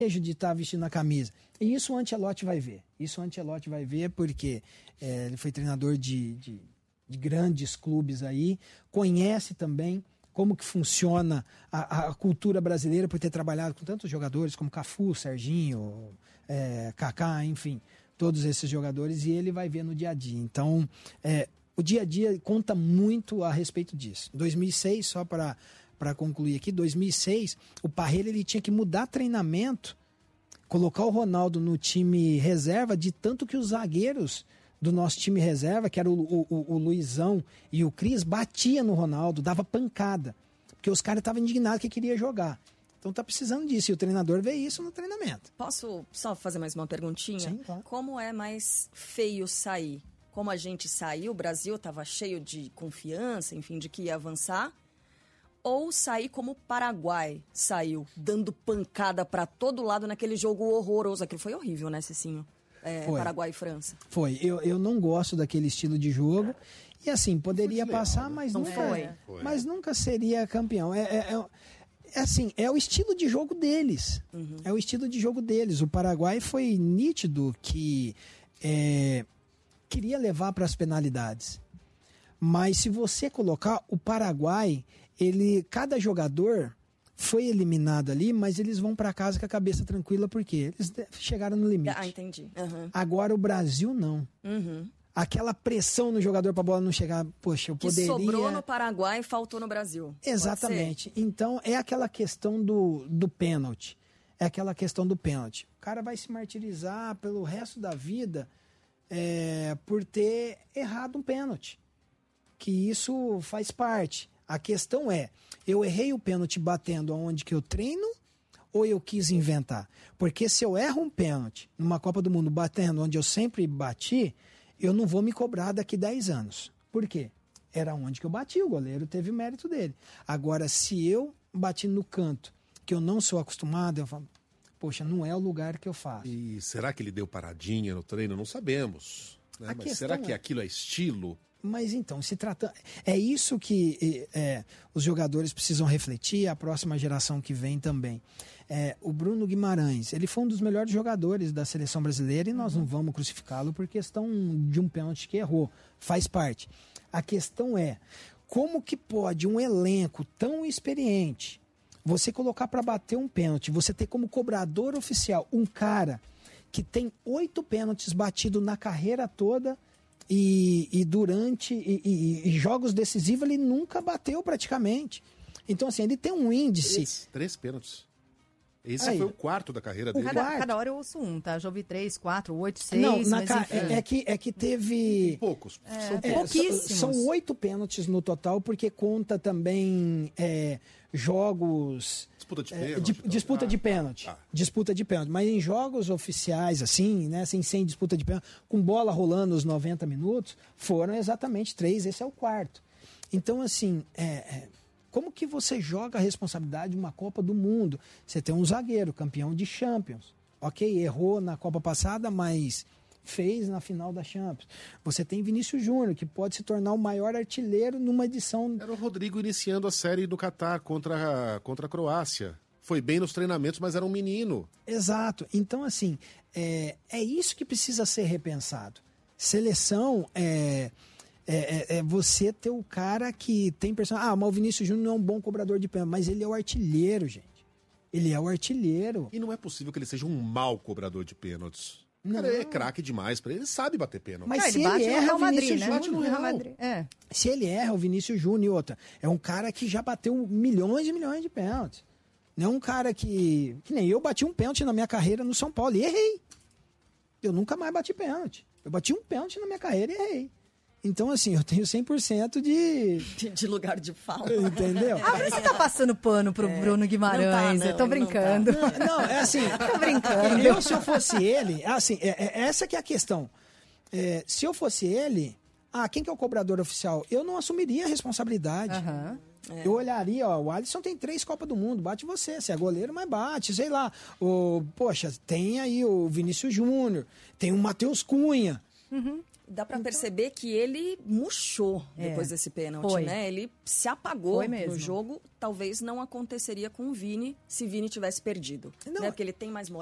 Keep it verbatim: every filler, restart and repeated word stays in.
de estar vestindo a camisa. E isso o Ancelotti vai ver. Isso o Ancelotti vai ver porque é, ele foi treinador de, de, de grandes clubes aí, conhece também como que funciona a, a cultura brasileira por ter trabalhado com tantos jogadores como Cafu, Serginho, é, Kaká, enfim, todos esses jogadores, e ele vai ver no dia a dia. Então, é, o dia a dia conta muito a respeito disso. dois mil e seis, só para para concluir aqui, dois mil e seis, o Parreira ele tinha que mudar treinamento, colocar o Ronaldo no time reserva, de tanto que os zagueiros do nosso time reserva, que era o, o, o Luizão e o Cris, batia no Ronaldo, dava pancada, porque os caras estavam indignados que queria jogar. Então tá precisando disso, e o treinador vê isso no treinamento. Posso só fazer mais uma perguntinha? Sim, claro. Como é mais feio sair? Como a gente saiu, o Brasil estava cheio de confiança, enfim, de que ia avançar, ou sair como o Paraguai saiu, dando pancada para todo lado naquele jogo horroroso. Aquilo foi horrível, né, Cicinho? É, Paraguai e França. Foi. Eu, eu não gosto daquele estilo de jogo. E assim, poderia legal, passar, né? mas Não nunca, foi. Foi. mas nunca seria campeão. É, é, é, é assim, é o estilo de jogo deles. Uhum. É o estilo de jogo deles. O Paraguai foi nítido que é, queria levar para as penalidades. Mas se você colocar o Paraguai, ele, cada jogador foi eliminado ali, mas eles vão para casa com a cabeça tranquila, porque eles chegaram no limite. Ah, entendi. Uhum. Agora o Brasil não. Uhum. Aquela pressão no jogador para a bola não chegar, poxa, eu Que poderia... sobrou no Paraguai e faltou no Brasil. Exatamente. Então, é aquela questão do, do pênalti. É aquela questão do pênalti. O cara vai se martirizar pelo resto da vida é, por ter errado um pênalti. Que isso faz parte. A questão é, eu errei o pênalti batendo aonde que eu treino ou eu quis inventar? Porque se eu erro um pênalti numa Copa do Mundo batendo onde eu sempre bati, eu não vou me cobrar daqui dez anos. Por quê? Era onde que eu bati, o goleiro teve o mérito dele. Agora, se eu bati no canto, que eu não sou acostumado, eu falo, poxa, não é o lugar que eu faço. E será que ele deu paradinha no treino? Não sabemos. Né? Mas será que é... aquilo é estilo? Mas então, se trata... É isso que é, os jogadores precisam refletir, a próxima geração que vem também. É, o Bruno Guimarães, ele foi um dos melhores jogadores da seleção brasileira e nós não vamos crucificá-lo por questão de um pênalti que errou. Faz parte. A questão é, como que pode um elenco tão experiente, você colocar para bater um pênalti, você ter como cobrador oficial um cara que tem oito pênaltis batidos na carreira toda... E, e durante e, e, e jogos decisivos ele nunca bateu praticamente. Então, assim, ele tem um índice... Três, três pênaltis. Esse Aí, foi o quarto da carreira dele. Cada, cada hora eu ouço um, tá? Já ouvi três, quatro, oito, seis... Não, na mas ca... enfim. é, é, que, é que teve... Poucos. É, São É, pouquíssimos. São são oito pênaltis no total, porque conta também é, jogos... Disputa de é, pênalti. di- então. disputa Ah, de pênalti. ah. Disputa de pênalti. Mas em jogos oficiais, assim, né, sem, sem disputa de pênalti, com bola rolando os noventa minutos, foram exatamente três. Esse é o quarto. Então, assim, é, é, como que você joga a responsabilidade de uma Copa do Mundo? Você tem um zagueiro, campeão de Champions. Ok, errou na Copa passada, mas fez na final da Champions. Você tem Vinícius Júnior, que pode se tornar o maior artilheiro numa edição... Era o Rodrigo iniciando a série do Catar contra a, contra a Croácia. Foi bem nos treinamentos, mas era um menino. Exato. Então, assim, é, é isso que precisa ser repensado. Seleção é, é, é você ter o cara que tem personagem. Ah, mas o Vinícius Júnior não é um bom cobrador de pênalti, mas ele é o artilheiro, gente. Ele é o artilheiro. E não é possível que ele seja um mau cobrador de pênaltis. O cara Não. é craque demais pra ele, ele sabe bater pênalti. Mas Ah, se ele bate ele no erra, Real o Madrid, Vinícius né? Júnior... bate no Real Real. Madrid. É. Se ele erra, o Vinícius Júnior e outra. É um cara que já bateu milhões e milhões de pênaltis. Não é um cara que... Que nem eu bati um pênalti na minha carreira no São Paulo e errei. Eu nunca mais bati pênalti. Eu bati um pênalti na minha carreira e errei. Então, assim, eu tenho cem por cento de... De, de lugar de fala. Entendeu? Ah, por isso você tá passando pano pro Bruno Guimarães. não tá, não, eu tô não brincando. tá. Não, é assim... Tô brincando. Eu, se eu fosse ele... Assim, é, é, essa que é a questão. É, se eu fosse ele... Ah, quem que é o cobrador oficial? Eu não assumiria a responsabilidade. Aham. É. Eu olharia, ó, o Alisson tem três Copas do Mundo, bate você, você é goleiro, mas bate, sei lá. O, poxa, tem aí o Vinícius Júnior, tem o Matheus Cunha. Uhum. dá para perceber que ele murchou É, depois desse pênalti, foi. né? Ele se apagou Foi mesmo. no jogo. Talvez não aconteceria com o Vini se Vini tivesse perdido. Não. Né? Porque ele tem mais